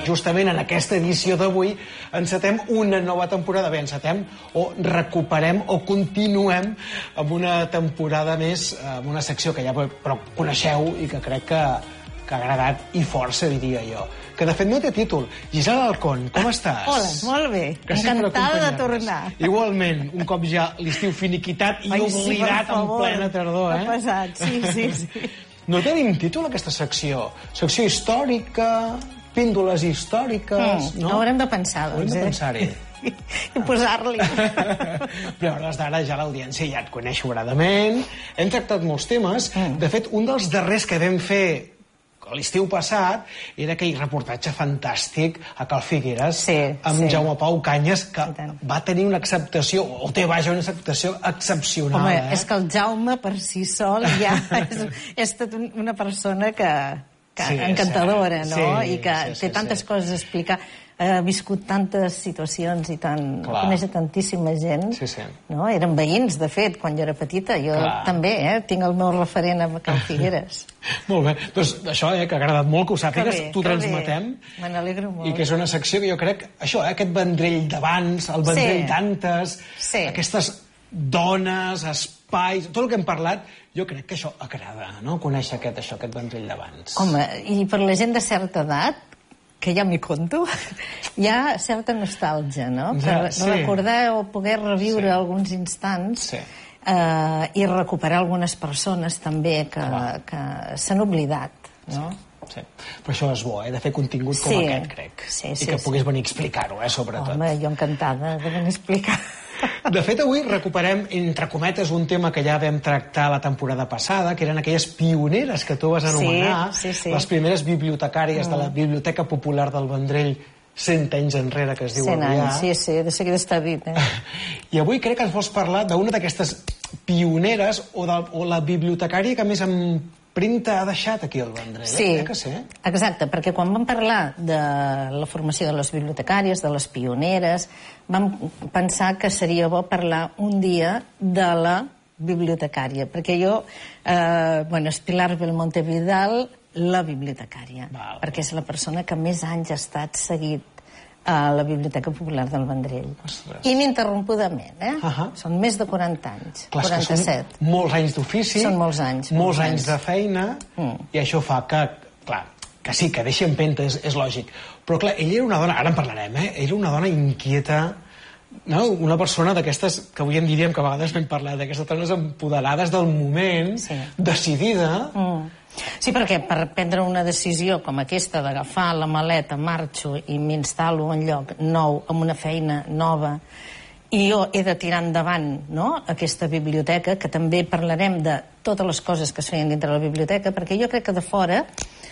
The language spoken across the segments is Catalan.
justament en aquesta edició d'avui encetem una nova temporada. Bé, encetem o recuperem o continuem amb una temporada més, amb una secció que ja prou coneixeu i que crec que ha agradat i força, diria jo. Que de fet no té títol. Gisela Alcón, com estàs? Hola, molt bé. Encantada de tornar. Igualment, un cop ja l'estiu finiquitat i oblidat en plena tardor, Ha passat, sí. No tenim títol, aquesta secció. Secció històrica, píndoles històriques, no? Haurem de pensar, doncs. Haurem de pensar-hi. I posar-li. Però a hores d'ara ja l'audiència ja et coneix sobradament. Hem tractat molts temes. De fet, un dels darrers que vam fer l'estiu passat era aquell reportatge fantàstic a Cal Figueres amb Jaume Pau Cañas, que va tenir una acceptació, o té, vaja, una acceptació excepcional. Home, és que el Jaume per si sol ja és tota una persona que encantadora, no? I que té tantes coses a explicar. Ha viscut tantes situacions i coneix tantíssima gent. No? Eren veïns, de fet, quan jo era petita. Jo també tinc el meu referent a Cal Figueres. Molt bé. Doncs això, que ha agradat molt que ho sàpigues, t'ho transmetem. Me n'alegro molt. I que és una secció que jo crec, això, aquest vendrell d'abans, el vendrell d'antes, aquestes dones, espais, tot el que hem parlat, jo crec que això agrada, no?, conèixer aquest vendrell d'abans. Home, i per la gent de certa edat, que ja m'hi conto, hi ha certa nostàlgia, no? Per recordar o poder reviure alguns instants i recuperar algunes persones també que s'han oblidat, no? Sí, però això és bo, de fer contingut com aquest, crec. I que puguis venir a explicar-ho, sobretot. Home, jo encantada de venir a explicar. De fet, avui recuperem, entre cometes, un tema que ja vam tractar la temporada passada, que eren aquelles pioneres que tu vas anomenar, les primeres bibliotecàries de la Biblioteca Popular del Vendrell 100 anys enrere, que es diu avui. 100 anys, sí, de seguida està dit. I avui crec que ens vols parlar d'una d'aquestes pioneres o la bibliotecària que més empremta ha deixat aquí al Vendrell. Sí, exacte, perquè quan vam parlar de la formació de les bibliotecàries, de les pioneres, vam pensar que seria bo parlar un dia de la bibliotecària, perquè jo, és Pilar Belmonte Vidal, la bibliotecària, perquè és la persona que més anys ha estat seguit a la Biblioteca Popular del Vendrell. Ininterrompudament, Són més de 40 anys, 47. Són molts anys d'ofici, són molts anys de feina, i això fa que, clar, que sí, que deixi empenta, és lògic. Però, clar, ella era una dona, ara en parlarem, era una dona inquieta, una persona d'aquestes, que avui en diríem que a vegades vam parlar, d'aquestes dones empoderades del moment, decidida. Sí, perquè per prendre una decisió com aquesta d'agafar la maleta, marxo i m'instal·lo en lloc nou, amb una feina nova, i jo he de tirar endavant aquesta biblioteca, que també parlarem de totes les coses que es feien dintre la biblioteca, perquè jo crec que de fora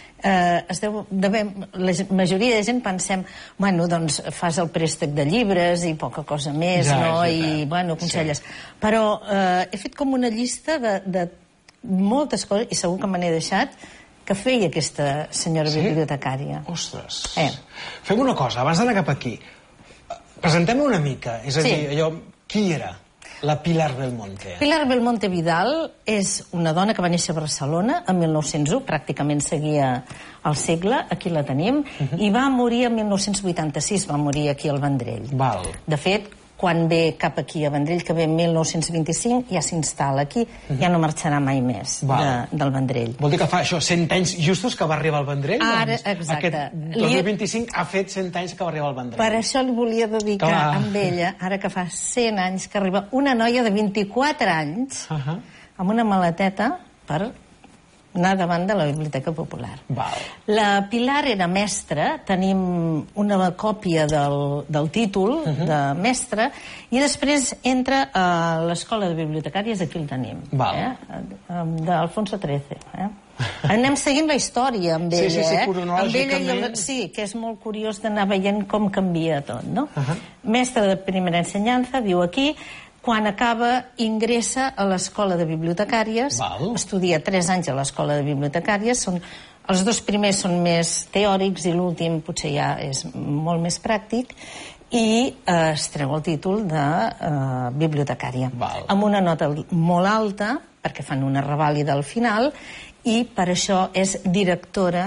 la majoria de gent pensem, doncs fas el préstec de llibres i poca cosa més, i aconselles. Però he fet com una llista de moltes coses, i segur que me n'he deixat, que feia aquesta senyora bibliotecària. Ostres! Fem una cosa, abans d'anar cap aquí, presentem una mica, és a dir, qui era la Pilar Belmonte? Pilar Belmonte Vidal és una dona que va néixer a Barcelona en 1901, pràcticament seguia el segle, aquí la tenim, i va morir en 1986, va morir aquí al Vendrell. De fet, quan ve cap aquí a Vendrell, que ve en 1925, ja s'instal·la aquí, ja no marxarà mai més del Vendrell. Vol dir que fa això 100 anys justos que va arribar al Vendrell? Ara, exacte. Aquest 2025 ha fet 100 anys que va arribar al Vendrell. Per això li volia dedicar amb ella, ara que fa 100 anys que arriba, una noia de 24 anys amb una maleteta per anar davant de la Biblioteca Popular. La Pilar era mestra, tenim una còpia del títol de mestra, i després entra a l'Escola de Bibliotecàries, aquí el tenim, d'Alfonso XIII. Anem seguint la història amb ella. Sí, cronològicament. Sí, que és molt curiós d'anar veient com canvia tot, no? Mestra de primera ensenyança, viu aquí. Quan acaba, ingressa a l'Escola de Bibliotecàries, estudia 3 anys a l'Escola de Bibliotecàries, els 2 primers són més teòrics i l'últim potser ja és molt més pràctic, i es treu el títol de bibliotecària, amb una nota molt alta, perquè fan una revàlida al final, i per això és directora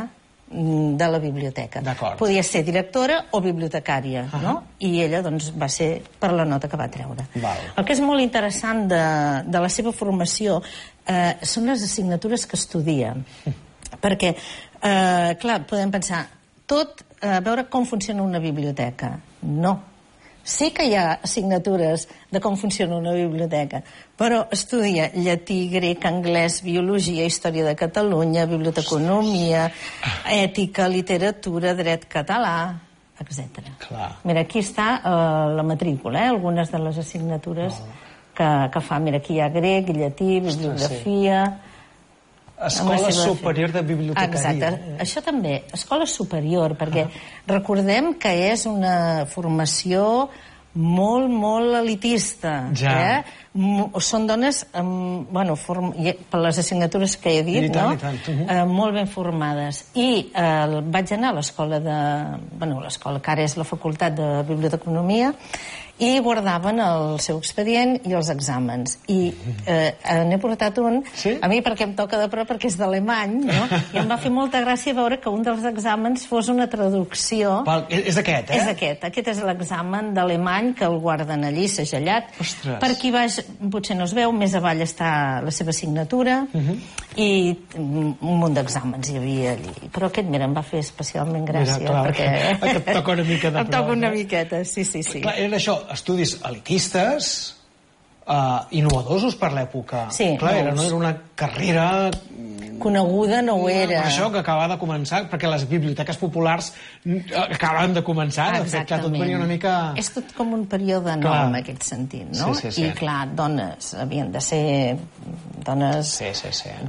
de la biblioteca. Podia ser directora o bibliotecària, no? I ella, doncs, va ser per la nota que va treure. El que és molt interessant de la seva formació són les assignatures que estudia. Perquè, clar, podem pensar tot a veure com funciona una biblioteca. No. Sí que hi ha assignatures de com funciona una biblioteca, però estudia llatí, grec, anglès, biologia, història de Catalunya, biblioteconomia, ètica, literatura, dret català, etc. Mira, aquí està la matrícula, algunes de les assignatures que fa. Mira, aquí hi ha grec, llatí, bibliografia... Escola Superior de Bibliotecaria. Exacte. Això també, escola superior, perquè recordem que és una formació molt, molt elitista. Són dones, per les assignatures que he dit, molt ben formades. I vaig anar a l'escola l'escola que ara és la Facultat de Biblioteconomia, i guardaven el seu expedient i els exàmens. I n'he portat un, a mi perquè em toca de prop, perquè és d'alemany, i em va fer molta gràcia veure que un dels exàmens fos una traducció... És aquest, eh? És aquest. Aquest és l'examen d'alemany, que el guarden allí, segellat. Per aquí baix, potser no es veu, més avall està la seva assignatura, i un munt d'exàmens hi havia allí. Però aquest, mira, em va fer especialment gràcia, perquè... Et toca una mica de prop. Em toca una miqueta, sí. Clar, era això, estudis elitistes, innovadosos per l'època. Sí. Clar, no era una carrera... coneguda no ho era. Això que acabava de començar, perquè les biblioteques populars acabaven de començar. Exactament. Tot venia una mica... És tot com un període nou, en aquest sentit, no? I, clar, dones havien de ser dones